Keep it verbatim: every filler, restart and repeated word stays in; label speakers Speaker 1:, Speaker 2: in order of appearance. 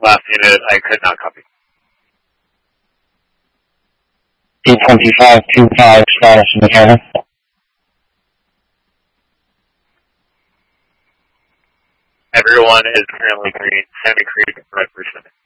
Speaker 1: Last unit, I could not copy.
Speaker 2: D twenty-five two five, status in the counter.
Speaker 1: Everyone is currently green, Santa Cruz, red percent.